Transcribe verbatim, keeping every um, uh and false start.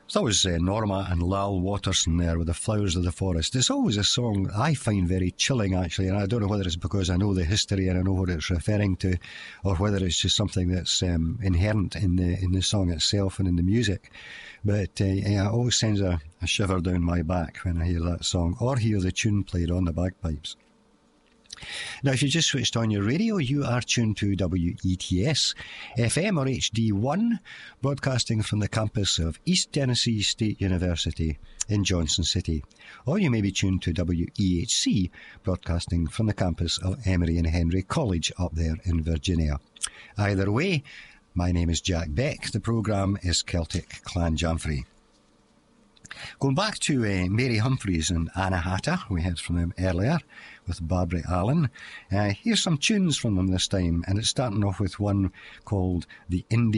So that was uh, Norma and Lal Watterson there with The Flowers of the Forest. It's always a song I find very chilling, actually, and I don't know whether it's because I know the history and I know what it's referring to, or whether it's just something that's um, inherent in the in the song itself and in the music. But uh, yeah, it always sends a, a shiver down my back when I hear that song, or hear the tune played on the bagpipes. Now, if you just switched on your radio, you are tuned to W E T S F M or H D one, broadcasting from the campus of East Tennessee State University in Johnson City. Or you may be tuned to W E H C, broadcasting from the campus of Emory and Henry College up there in Virginia. Either way, my name is Jack Beck. The programme is Celtic Clan Jamfrey. Going back to uh, Mary Humphreys and Anahata, we heard from them earlier with Barbara Allen. Uh, here's some tunes from them this time, and it's starting off with one called The Indie